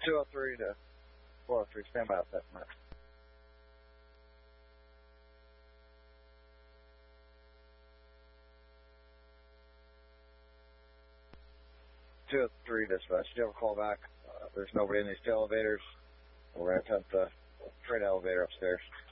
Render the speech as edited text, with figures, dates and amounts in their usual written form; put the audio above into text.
203 to 403, stand by outside from that. Three dispatch. Do you have a call back? There's nobody in these two elevators. We're going to attempt the freight elevator upstairs.